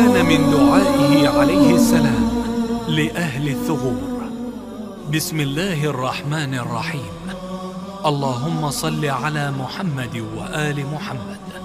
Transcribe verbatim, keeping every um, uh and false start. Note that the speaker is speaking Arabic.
كان من دعائه عليه السلام لأهل الثغور: بسم الله الرحمن الرحيم، اللهم صل على محمد وآل محمد.